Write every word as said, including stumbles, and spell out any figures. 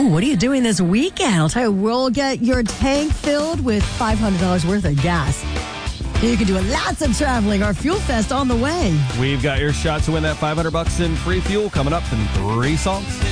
what are you doing this weekend? I'll tell you, we'll get your tank filled with five hundred dollars worth of gas. You can do lots of traveling. Our Fuel Fest on the way. We've got your shot to win that five hundred bucks in free fuel coming up in three songs.